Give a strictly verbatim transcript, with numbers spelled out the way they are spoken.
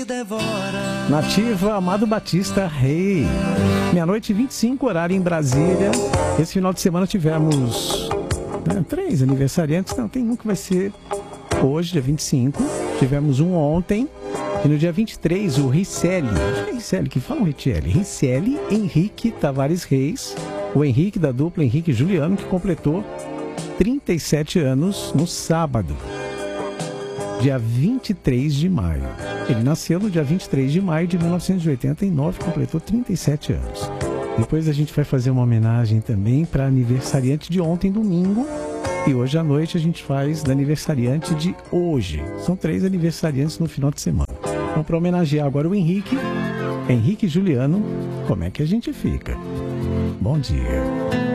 Nativa, Amado Batista, Rei. Meia-noite e vinte e cinco, horário em Brasília. Esse final de semana tivemos né, três aniversariantes. Não, tem um que vai ser hoje, dia vinte e cinco. Tivemos um ontem. E no dia vinte e três, o Ricelli. É Ricelli, que fala o Ricelli. Ricelli Henrique Tavares Reis. O Henrique da dupla Henrique e Juliano, que completou trinta e sete anos no sábado, dia vinte e três de maio. Ele nasceu no dia vinte e três de maio de mil novecentos e oitenta e nove, completou trinta e sete anos. Depois a gente vai fazer uma homenagem também para aniversariante de ontem, domingo. E hoje à noite a gente faz da aniversariante de hoje. São três aniversariantes no final de semana. Então, para homenagear agora o Henrique, Henrique e Juliano, como é que a gente fica? Bom dia.